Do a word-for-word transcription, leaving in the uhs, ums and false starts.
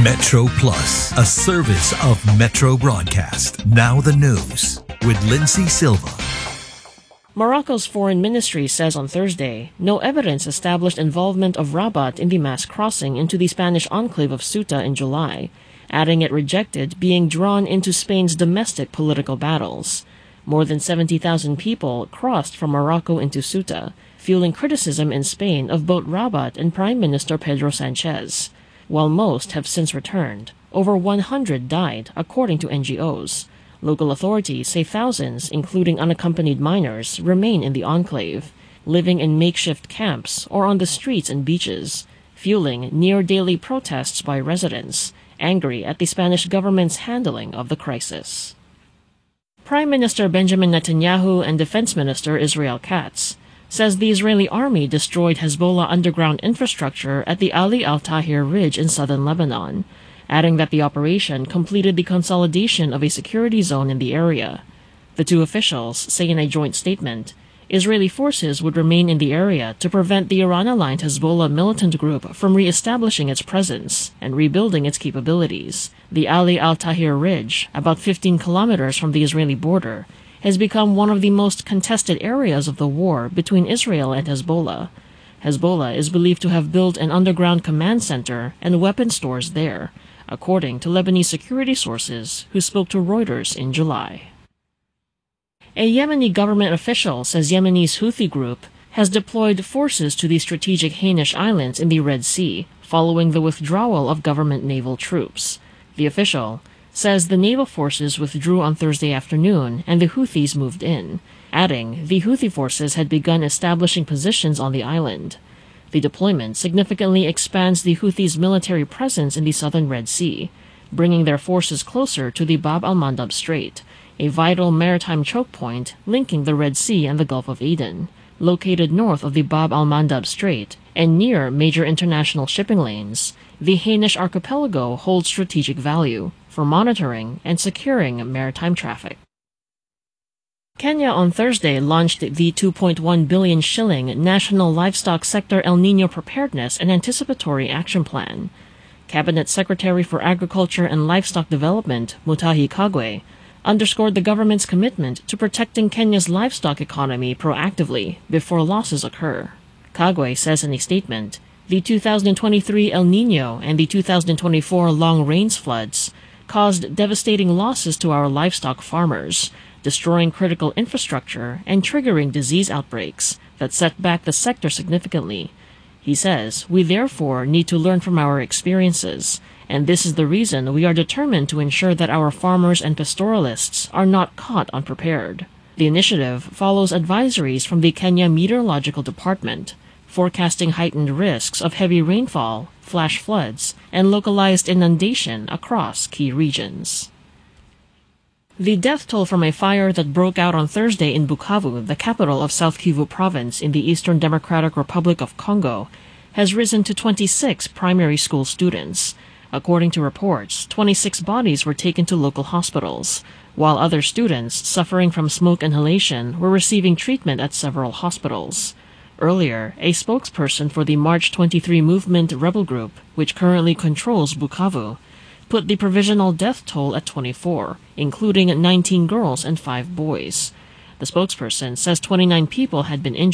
Metro Plus, a service of Metro Broadcast. Now the news with Lindsay Silva. Morocco's foreign ministry says on Thursday no evidence established involvement of Rabat in the mass crossing into the Spanish enclave of Ceuta in July, adding it rejected being drawn into Spain's domestic political battles. More than seventy thousand people crossed from Morocco into Ceuta, fueling criticism in Spain of both Rabat and Prime Minister Pedro Sanchez. While most have since returned, over one hundred died, according to N G Os. Local authorities say thousands, including unaccompanied minors, remain in the enclave, living in makeshift camps or on the streets and beaches, fueling near-daily protests by residents, angry at the Spanish government's handling of the crisis. Prime Minister Benjamin Netanyahu and Defense Minister Israel Katz says the Israeli army destroyed Hezbollah underground infrastructure at the Ali al-Tahrir Ridge in southern Lebanon, adding that the operation completed the consolidation of a security zone in the area. The two officials say in a joint statement, Israeli forces would remain in the area to prevent the Iran-aligned Hezbollah militant group from re-establishing its presence and rebuilding its capabilities. The Ali al-Tahrir Ridge, about fifteen kilometers from the Israeli border, has become one of the most contested areas of the war between Israel and Hezbollah. Hezbollah is believed to have built an underground command center and weapon stores there, according to Lebanese security sources who spoke to Reuters in July. A Yemeni government official says Yemeni's Houthi group has deployed forces to the strategic Hanish Islands in the Red Sea following the withdrawal of government naval troops. The official says the naval forces withdrew on Thursday afternoon and the Houthis moved in, adding the Houthi forces had begun establishing positions on the island. The deployment significantly expands the Houthis' military presence in the southern Red Sea, bringing their forces closer to the Bab al-Mandab Strait, a vital maritime choke point linking the Red Sea and the Gulf of Aden. Located north of the Bab al-Mandab Strait and near major international shipping lanes, the Hanish archipelago holds strategic value for monitoring and securing maritime traffic. Kenya on Thursday launched the two point one billion shilling National Livestock Sector El Niño Preparedness and Anticipatory Action Plan. Cabinet Secretary for Agriculture and Livestock Development, Mutahi Kagwe, underscored the government's commitment to protecting Kenya's livestock economy proactively before losses occur. Kagwe says in a statement, the two thousand twenty-three El Niño and the two thousand twenty-four long rains floods caused devastating losses to our livestock farmers, destroying critical infrastructure and triggering disease outbreaks that set back the sector significantly. He says, we therefore need to learn from our experiences, and this is the reason we are determined to ensure that our farmers and pastoralists are not caught unprepared. The initiative follows advisories from the Kenya Meteorological Department, forecasting heightened risks of heavy rainfall, flash floods, and localized inundation across key regions. The death toll from a fire that broke out on Thursday in Bukavu, the capital of South Kivu Province in the Eastern Democratic Republic of Congo, has risen to twenty-six primary school students. According to reports, twenty-six bodies were taken to local hospitals, while other students suffering from smoke inhalation were receiving treatment at several hospitals. Earlier, a spokesperson for the March twenty-three Movement rebel group, which currently controls Bukavu, put the provisional death toll at twenty-four, including nineteen girls and five boys. The spokesperson says twenty-nine people had been injured.